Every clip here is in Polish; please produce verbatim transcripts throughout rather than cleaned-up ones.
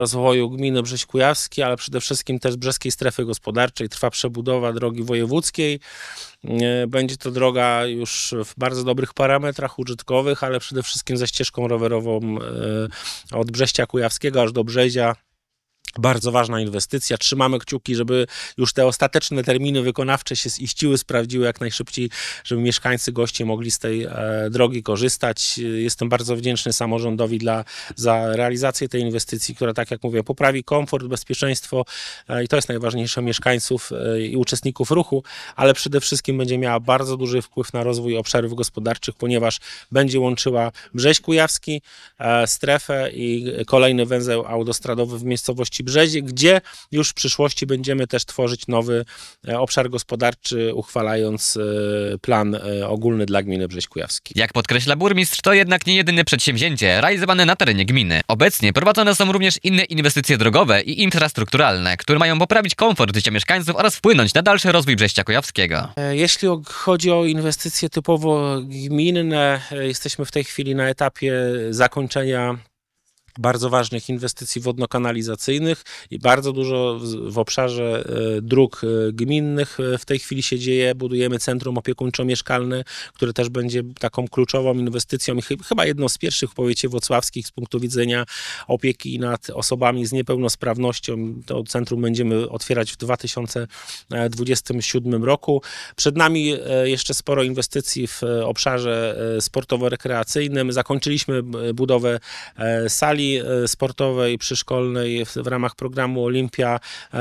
rozwoju gminy Brześć Kujawski, ale przede wszystkim też Brzeskiej Strefy Gospodarczej. Trwa przebudowa drogi wojewódzkiej. Będzie to droga już w bardzo dobrych parametrach użytkowych, ale przede wszystkim ze ścieżką rowerową od Brześcia Kujawskiego aż do Brzezia. Bardzo ważna inwestycja. Trzymamy kciuki, żeby już te ostateczne terminy wykonawcze się ziściły, sprawdziły jak najszybciej, żeby mieszkańcy, goście mogli z tej e, drogi korzystać. Jestem bardzo wdzięczny samorządowi dla, za realizację tej inwestycji, która, tak jak mówię, poprawi komfort, bezpieczeństwo e, i to jest najważniejsze mieszkańców e, i uczestników ruchu, ale przede wszystkim będzie miała bardzo duży wpływ na rozwój obszarów gospodarczych, ponieważ będzie łączyła Brześć Kujawski, e, strefę i kolejny węzeł autostradowy w miejscowości Brzezie, gdzie już w przyszłości będziemy też tworzyć nowy obszar gospodarczy, uchwalając plan ogólny dla gminy Brześć Kujawski. Jak podkreśla burmistrz, to jednak nie jedyne przedsięwzięcie realizowane na terenie gminy. Obecnie prowadzone są również inne inwestycje drogowe i infrastrukturalne, które mają poprawić komfort życia mieszkańców oraz wpłynąć na dalszy rozwój Brześcia Kujawskiego. Jeśli chodzi o inwestycje typowo gminne, jesteśmy w tej chwili na etapie zakończenia bardzo ważnych inwestycji wodno-kanalizacyjnych i bardzo dużo w obszarze dróg gminnych w tej chwili się dzieje. Budujemy centrum opiekuńczo-mieszkalne, które też będzie taką kluczową inwestycją i chyba jedną z pierwszych w powiecie włocławskich z punktu widzenia opieki nad osobami z niepełnosprawnością. To centrum będziemy otwierać w dwa tysiące dwudziestym siódmym roku. Przed nami jeszcze sporo inwestycji w obszarze sportowo-rekreacyjnym. Zakończyliśmy budowę sali sportowej przyszkolnej w, w ramach programu Olimpia,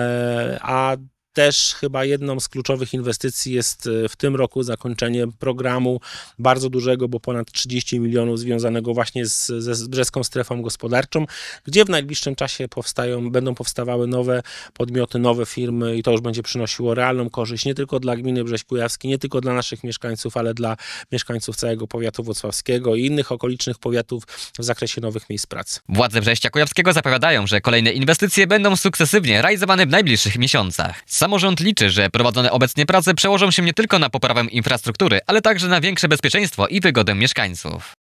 a też chyba jedną z kluczowych inwestycji jest w tym roku zakończenie programu bardzo dużego, bo ponad trzydzieści milionów związanego właśnie z, ze Brzeską Strefą Gospodarczą, gdzie w najbliższym czasie powstają, będą powstawały nowe podmioty, nowe firmy i to już będzie przynosiło realną korzyść nie tylko dla gminy Brześć Kujawski, nie tylko dla naszych mieszkańców, ale dla mieszkańców całego powiatu włocławskiego i innych okolicznych powiatów w zakresie nowych miejsc pracy. Władze Brześcia Kujawskiego zapowiadają, że kolejne inwestycje będą sukcesywnie realizowane w najbliższych miesiącach. Samorząd liczy, że prowadzone obecnie prace przełożą się nie tylko na poprawę infrastruktury, ale także na większe bezpieczeństwo i wygodę mieszkańców.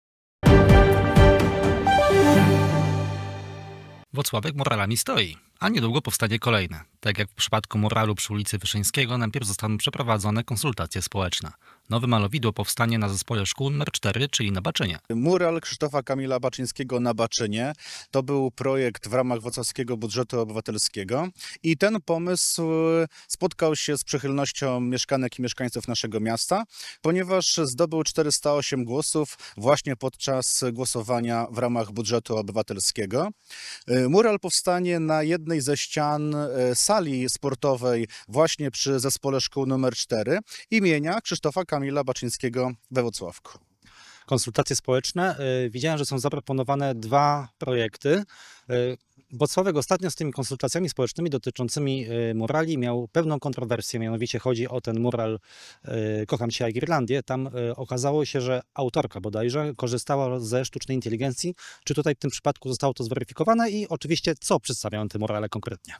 Włocławek muralami stoi, a niedługo powstanie kolejne. Tak jak w przypadku muralu przy ulicy Wyszyńskiego, najpierw zostaną przeprowadzone konsultacje społeczne. Nowe malowidło powstanie na zespole szkół numer cztery, czyli na Baczynie. Mural Krzysztofa Kamila Baczyńskiego na Baczynie to był projekt w ramach włocławskiego budżetu obywatelskiego i ten pomysł spotkał się z przychylnością mieszkanek i mieszkańców naszego miasta, ponieważ zdobył czterysta osiem głosów właśnie podczas głosowania w ramach budżetu obywatelskiego. Mural powstanie na jednej ze ścian sali sportowej właśnie przy zespole szkół numer cztery imienia Krzysztofa Kamila Baczyńskiego we Włocławku. Konsultacje społeczne. Widziałem, że są zaproponowane dwa projekty. Włocławek ostatnio z tymi konsultacjami społecznymi dotyczącymi murali miał pewną kontrowersję, mianowicie chodzi o ten mural Kocham Cię jak Irlandię. Tam okazało się, że autorka bodajże korzystała ze sztucznej inteligencji. Czy tutaj w tym przypadku zostało to zweryfikowane i oczywiście co przedstawiają te murale konkretnie?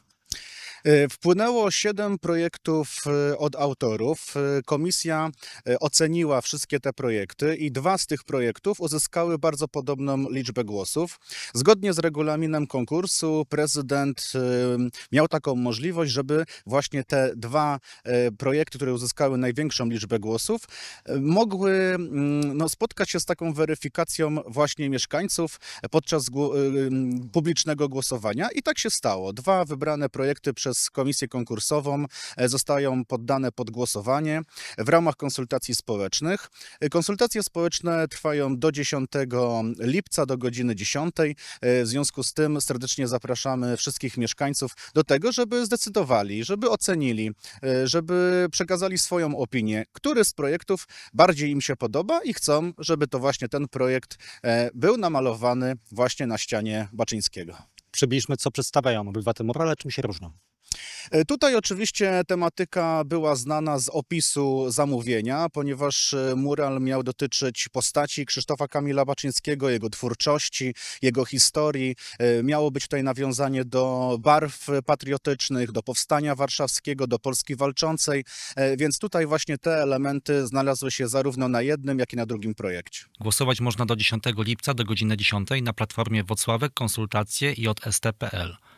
Wpłynęło siedem projektów od autorów. Komisja oceniła wszystkie te projekty i dwa z tych projektów uzyskały bardzo podobną liczbę głosów. Zgodnie z regulaminem konkursu prezydent miał taką możliwość, żeby właśnie te dwa projekty, które uzyskały największą liczbę głosów, mogły no, spotkać się z taką weryfikacją właśnie mieszkańców podczas publicznego głosowania i tak się stało. Dwa wybrane projekty przez komisję konkursową zostają poddane pod głosowanie w ramach konsultacji społecznych. Konsultacje społeczne trwają do dziesiątego lipca do godziny dziesiątej. W związku z tym serdecznie zapraszamy wszystkich mieszkańców do tego, żeby zdecydowali, żeby ocenili, żeby przekazali swoją opinię, który z projektów bardziej im się podoba i chcą, żeby to właśnie ten projekt był namalowany właśnie na ścianie Baczyńskiego. Przybliżmy, co przedstawiają obydwa te murale, czym się różnią. E, Tutaj oczywiście tematyka była znana z opisu zamówienia, ponieważ e, mural miał dotyczyć postaci Krzysztofa Kamila Baczyńskiego, jego twórczości, jego historii. E, Miało być tutaj nawiązanie do barw patriotycznych, do powstania warszawskiego, do Polski walczącej, e, więc tutaj właśnie te elementy znalazły się zarówno na jednym, jak i na drugim projekcie. Głosować można do dziesiątego lipca do godziny dziesiątej na platformie Wocławek Konsultacje J S T kropka P L.